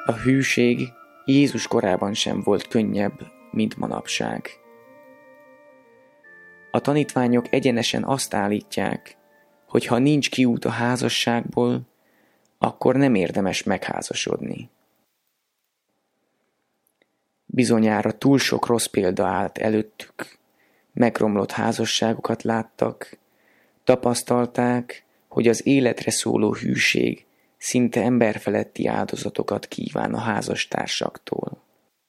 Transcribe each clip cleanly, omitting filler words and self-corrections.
A hűség Jézus korában sem volt könnyebb, mint manapság. A tanítványok egyenesen azt állítják, hogy ha nincs kiút a házasságból, akkor nem érdemes megházasodni. Bizonyára túl sok rossz példa állt előttük, megromlott házasságokat láttak, tapasztalták, hogy az életre szóló hűség szinte emberfeletti áldozatokat kíván a házastársaktól.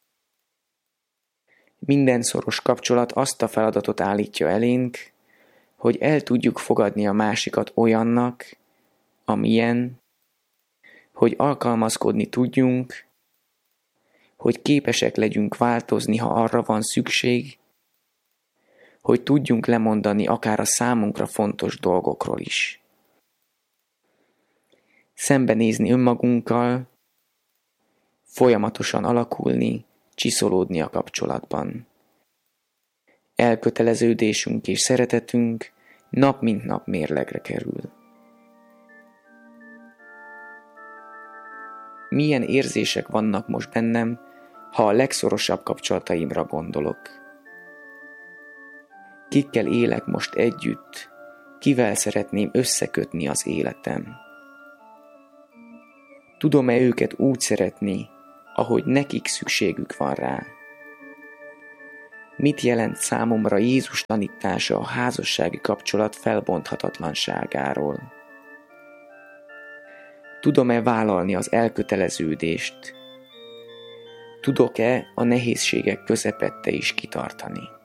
Minden szoros kapcsolat azt a feladatot állítja elénk, hogy el tudjuk fogadni a másikat olyannak, amilyen, hogy alkalmazkodni tudjunk, hogy képesek legyünk változni, ha arra van szükség, hogy tudjunk lemondani akár a számunkra fontos dolgokról is. Szembenézni önmagunkkal, folyamatosan alakulni, csiszolódni a kapcsolatban. Elköteleződésünk és szeretetünk nap mint nap mérlegre kerül. Milyen érzések vannak most bennem, ha a legszorosabb kapcsolataimra gondolok? Kikkel élek most együtt, kivel szeretném összekötni az életem? Tudom-e őket úgy szeretni, ahogy nekik szükségük van rá? Mit jelent számomra Jézus tanítása a házassági kapcsolat felbonthatatlanságáról? Tudom-e vállalni az elköteleződést? Tudok-e a nehézségek közepette is kitartani?